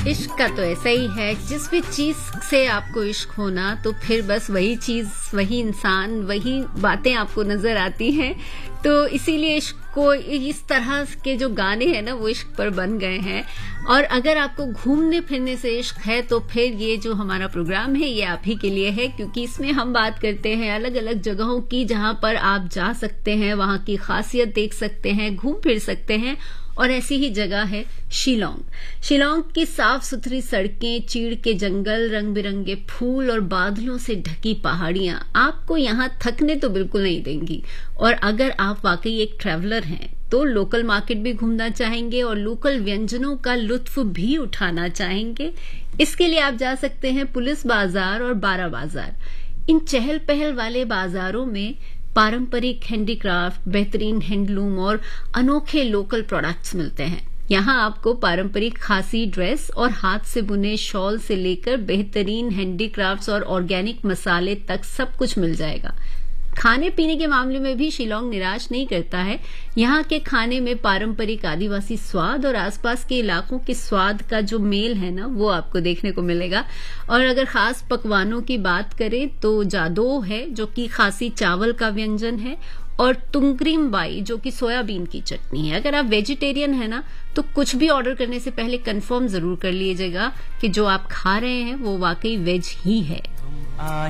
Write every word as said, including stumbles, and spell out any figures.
इश्क का तो ऐसा ही है, जिस भी चीज से आपको इश्क होना तो फिर बस वही चीज, वही इंसान, वही बातें आपको नजर आती हैं। तो इसीलिए इश्क को इस तरह के जो गाने हैं ना वो इश्क पर बन गए हैं। और अगर आपको घूमने फिरने से इश्क है तो फिर ये जो हमारा प्रोग्राम है ये आप ही के लिए है, क्योंकि इसमें हम बात करते हैं अलग अलग जगहों की जहां पर आप जा सकते हैं, वहां की खासियत देख सकते हैं, घूम फिर सकते हैं। और ऐसी ही जगह है शिलोंग। शिलोंग की साफ सुथरी सड़कें, चीड़ के जंगल, रंग बिरंगे फूल और बादलों से ढकी पहाड़ियां आपको यहां थकने तो बिल्कुल नहीं देंगी। और अगर आप वाकई एक ट्रैवलर हैं तो लोकल मार्केट भी घूमना चाहेंगे और लोकल व्यंजनों का लुत्फ भी उठाना चाहेंगे, इसके लिए आप जा सकते हैं पुलिस बाजार और बारा बाजार। इन चहल पहल वाले बाजारों में पारंपरिक हैंडीक्राफ्ट, बेहतरीन हैंडलूम और अनोखे लोकल प्रोडक्ट्स मिलते हैं। यहाँ आपको पारंपरिक खासी ड्रेस और हाथ से बुने शॉल से लेकर बेहतरीन हैंडीक्राफ्ट्स और ऑर्गेनिक मसाले तक सब कुछ मिल जाएगा। खाने पीने के मामले में भी शिलोंग निराश नहीं करता है। यहाँ के खाने में पारंपरिक आदिवासी स्वाद और आसपास के इलाकों के स्वाद का जो मेल है ना वो आपको देखने को मिलेगा। और अगर खास पकवानों की बात करें तो जादो है जो कि खासी चावल का व्यंजन है, और तुंगरीम बाई जो कि सोयाबीन की चटनी है। अगर आप वेजिटेरियन है ना तो कुछ भी ऑर्डर करने से पहले कंफर्म जरूर कर लीजिएगा कि जो आप खा रहे हैं वो वाकई वेज ही है।